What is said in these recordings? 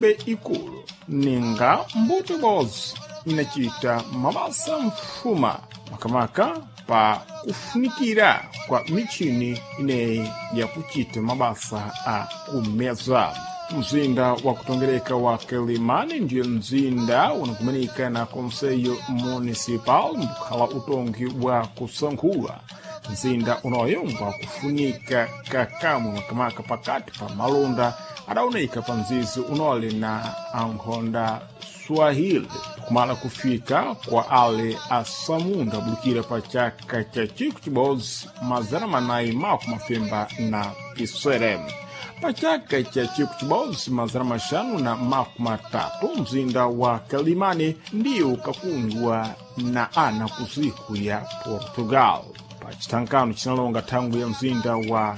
ekipe ikulu ninga mbuto bozi inachita mabasa mfuma makamaka pa kufunikira kwa michini ine ya kuchita mabasa a kumeza. Mzinda wa kutongereka wa Quelimane ndiyo mzinda unakumanika na Conselho Municipal mkhala utongi wa kusankhula. Mzinda unaoyomba kufunika kakamu makamaka pakati pa malonda adaoneka pa mzizi unole na ankhonda Swahili kumala kufika kwa ale asamunda bulukira pa chaka cha chiku chibozi mazana manayi maku mafemba na Piswere. Pachaka cha chiku chibozi mazana mashanu na maku matatu mzinda wa Quelimane ndiyo kakungwa na ana kuziku ya Portugal. Pachitankano chinalonga tangu ya mzinda wa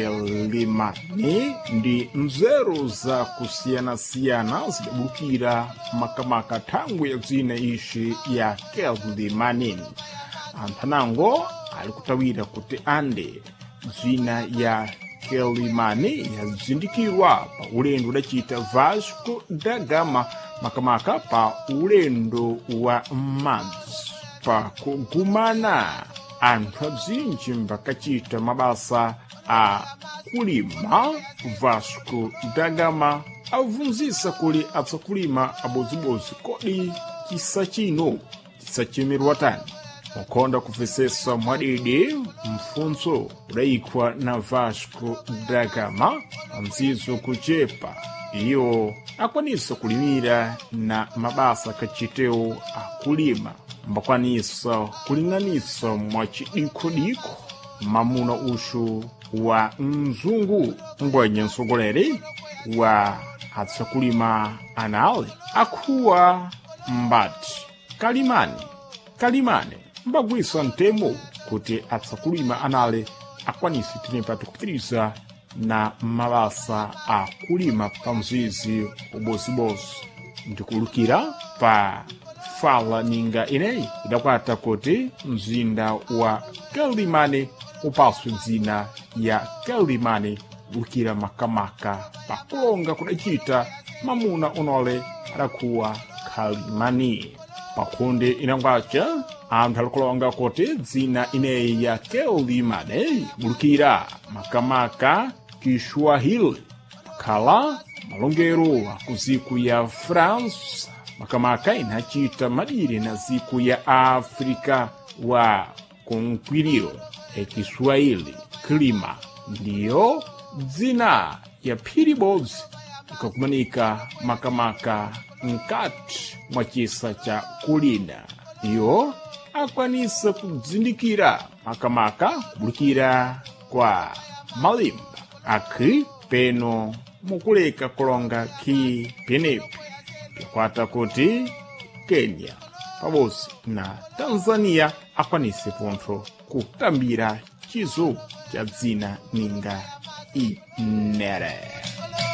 Quelimane ndi mzero za kusiyana-siyana zidabukira makamaka tangu ya zina ishi ya Quelimane. Anthanango alikutawira kuti ande zina ya Quelimane yazindikirwa pa ulendo udachita Vasco da Gama makamaka pa ulendo wa madzi pa kugumana anthu abzinji mbakachita mabasa a kulima. Vasco da Gama avunzisa kuli atsakulima abozibozi kodi chisa chino chisachemerwa tani. Mukonda kufesesa mwadede mfunso udayikwa na Vasco da Gama amzizo kuchepa iyo akwanisa kulimira na mabasa kachiteo akulima mbakwanisa kuling'anisa mwachidiko-diko mamuna ushu wa mzungu ngwenye nsogoleri wa atsakulima anale akuwa mbati Kalimane mbagwisa ntemo kuti atsakulima anale akwanisi tinepati kupitiriza na mabasa a kulima pa mzizi ubozibozi. Ndikulukira pa fala ninga ineyi idakwata kuti mzinda wa Quelimane upaswe dzina ya Quelimane lukira makamaka pa kulonga kudachita mamuna unole adakuwa Kalimani. Pakunde inangwacha anthu alikulonga kuti dzina ineyi ya Quelimane bulukira makamaka Kiswahili khala malongero akuziku ya France makamaka inachita madire na ziku ya Afrika wa konkwiriro Kiswahili klima ndiyo dzina ya phiribozi ikakumanika makamaka mkati mwa chisa cha kulinda. Iyo akwanisa kudzindikira makamaka kubulukira kwa malimba akhi peno mukuleka kulonga ki penepi yakwata kuti Kenya pabosi na Tanzania akwanise pontho kutambira chizo cha dzina ninga inere.